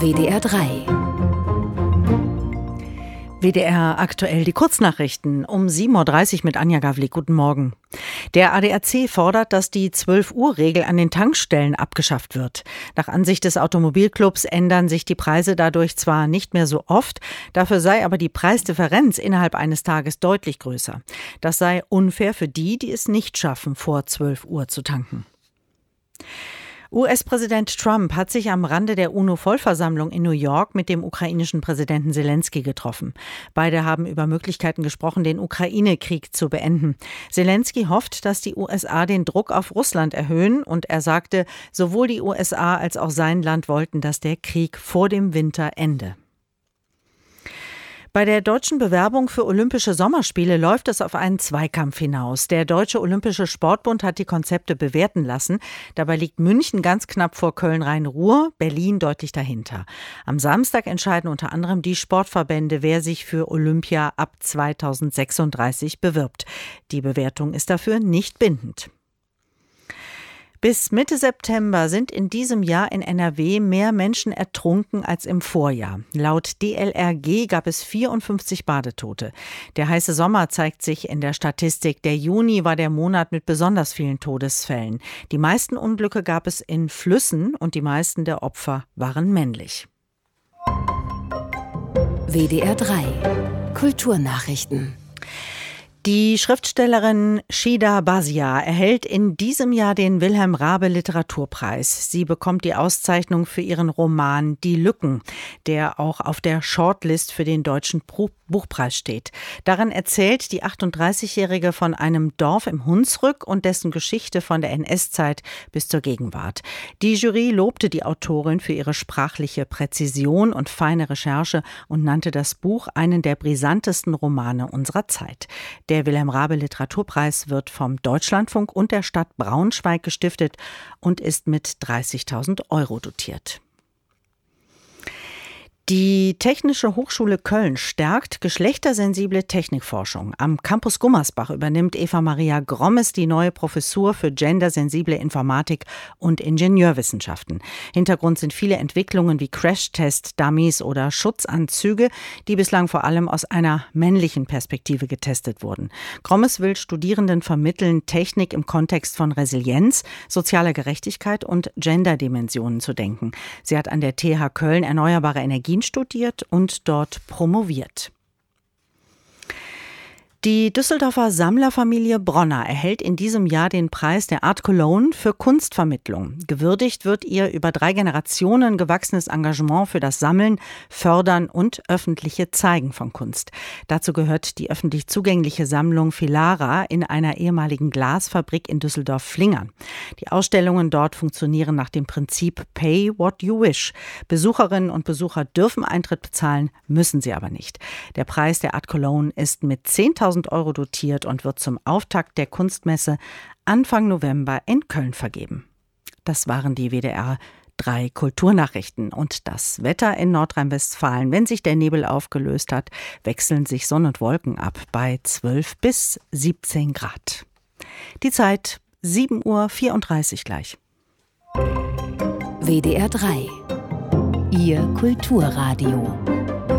WDR 3. WDR aktuell die Kurznachrichten um 7.30 Uhr mit Anja Gavlik. Guten Morgen. Der ADAC fordert, dass die 12-Uhr-Regel an den Tankstellen abgeschafft wird. Nach Ansicht des Automobilclubs ändern sich die Preise dadurch zwar nicht mehr so oft, dafür sei aber die Preisdifferenz innerhalb eines Tages deutlich größer. Das sei unfair für die, die es nicht schaffen, vor 12 Uhr zu tanken. US-Präsident Trump hat sich am Rande der UNO-Vollversammlung in New York mit dem ukrainischen Präsidenten Selenskyj getroffen. Beide haben über Möglichkeiten gesprochen, den Ukraine-Krieg zu beenden. Selenskyj hofft, dass die USA den Druck auf Russland erhöhen, und er sagte, sowohl die USA als auch sein Land wollten, dass der Krieg vor dem Winter ende. Bei der deutschen Bewerbung für Olympische Sommerspiele läuft es auf einen Zweikampf hinaus. Der Deutsche Olympische Sportbund hat die Konzepte bewerten lassen. Dabei liegt München ganz knapp vor Köln-Rhein-Ruhr, Berlin deutlich dahinter. Am Samstag entscheiden unter anderem die Sportverbände, wer sich für Olympia ab 2036 bewirbt. Die Bewertung ist dafür nicht bindend. Bis Mitte September sind in diesem Jahr in NRW mehr Menschen ertrunken als im Vorjahr. Laut DLRG gab es 54 Badetote. Der heiße Sommer zeigt sich in der Statistik. Der Juni war der Monat mit besonders vielen Todesfällen. Die meisten Unglücke gab es in Flüssen und die meisten der Opfer waren männlich. WDR 3 Kulturnachrichten. Die Schriftstellerin Shida Basia erhält in diesem Jahr den Wilhelm-Raabe-Literaturpreis. Sie bekommt die Auszeichnung für ihren Roman Die Lücken, der auch auf der Shortlist für den Deutschen Buchpreis steht. Darin erzählt die 38-Jährige von einem Dorf im Hunsrück und dessen Geschichte von der NS-Zeit bis zur Gegenwart. Die Jury lobte die Autorin für ihre sprachliche Präzision und feine Recherche und nannte das Buch einen der brisantesten Romane unserer Zeit. Der Wilhelm-Raabe-Literaturpreis wird vom Deutschlandfunk und der Stadt Braunschweig gestiftet und ist mit 30.000 € dotiert. Die Technische Hochschule Köln stärkt geschlechtersensible Technikforschung. Am Campus Gummersbach übernimmt Eva Maria Grommes die neue Professur für gendersensible Informatik und Ingenieurwissenschaften. Hintergrund sind viele Entwicklungen wie Crashtest-Dummies oder Schutzanzüge, die bislang vor allem aus einer männlichen Perspektive getestet wurden. Grommes will Studierenden vermitteln, Technik im Kontext von Resilienz, sozialer Gerechtigkeit und Genderdimensionen zu denken. Sie hat an der TH Köln erneuerbare Energien studiert und dort promoviert. Die Düsseldorfer Sammlerfamilie Bronner erhält in diesem Jahr den Preis der Art Cologne für Kunstvermittlung. Gewürdigt wird ihr über 3 Generationen gewachsenes Engagement für das Sammeln, Fördern und öffentliche Zeigen von Kunst. Dazu gehört die öffentlich zugängliche Sammlung Filara in einer ehemaligen Glasfabrik in Düsseldorf-Flingern. Die Ausstellungen dort funktionieren nach dem Prinzip Pay what you wish. Besucherinnen und Besucher dürfen Eintritt bezahlen, müssen sie aber nicht. Der Preis der Art Cologne ist mit 10.000 € dotiert und wird zum Auftakt der Kunstmesse Anfang November in Köln vergeben. Das waren die WDR 3 Kulturnachrichten. Und das Wetter in Nordrhein-Westfalen: Wenn sich der Nebel aufgelöst hat, wechseln sich Sonne und Wolken ab bei 12 bis 17 Grad. Die Zeit 7.34 Uhr gleich. WDR 3 Ihr Kulturradio.